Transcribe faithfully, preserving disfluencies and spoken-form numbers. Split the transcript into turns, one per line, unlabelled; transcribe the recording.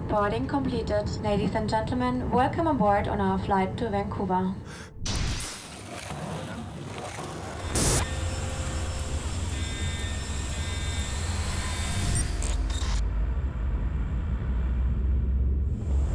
Boarding completed. Ladies and gentlemen, welcome aboard on our flight to Vancouver.